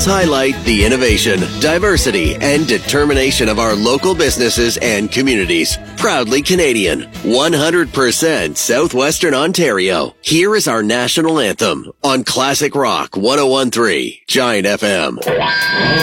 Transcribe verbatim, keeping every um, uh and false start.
results highlight the innovation, diversity, and determination of our local businesses and communities. Proudly Canadian, one hundred percent Southwestern Ontario. Here is our national anthem on Classic Rock one oh one point three Giant F M.